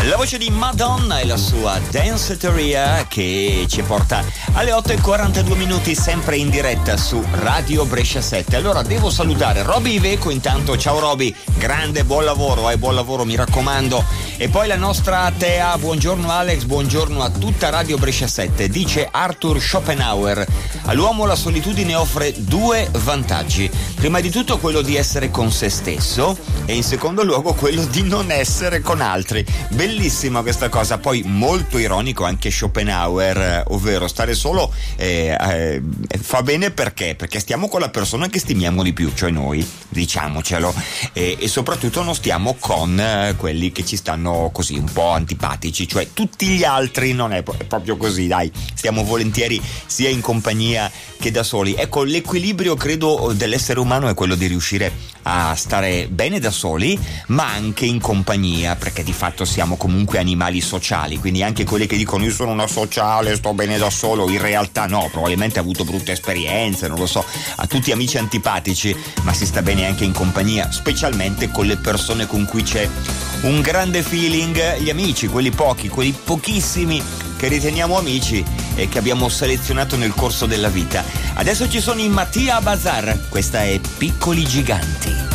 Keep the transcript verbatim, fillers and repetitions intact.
La voce di Madonna e la sua Danceteria che ci porta alle otto e quarantadue minuti, sempre in diretta su Radio Brescia sette. Allora devo salutare Roby Iveco intanto. Ciao Roby, grande, buon lavoro, eh, buon lavoro, mi raccomando. E poi la nostra Tea, buongiorno Alex, buongiorno a tutta Radio Brescia sette. Dice Arthur Schopenhauer: all'uomo la solitudine offre due vantaggi. Prima di tutto quello di essere con se stesso e in secondo luogo quello di non essere con altri. Bellissima questa cosa, poi molto ironico anche Schopenhauer, eh, ovvero stare solo eh, eh, fa bene perché? Perché stiamo con la persona che stimiamo di più, cioè noi, diciamocelo, e, e soprattutto non stiamo con eh, quelli che ci stanno così un po' antipatici, cioè tutti gli altri non è, è proprio così, dai, stiamo volentieri sia in compagnia che da soli. Ecco, l'equilibrio credo dell'essere umano è quello di riuscire a stare bene da soli ma anche in compagnia, perché di fatto siamo comunque animali sociali, quindi anche quelli che dicono io sono una sociale, sto bene da solo, in realtà no, probabilmente ha avuto brutte esperienze, non lo so, ha tutti amici antipatici, ma si sta bene anche in compagnia, specialmente con le persone con cui c'è un grande feeling, gli amici, quelli pochi, quelli pochissimi che riteniamo amici e che abbiamo selezionato nel corso della vita. Adesso ci sono i Mattia Bazar, questa è Piccoli Giganti.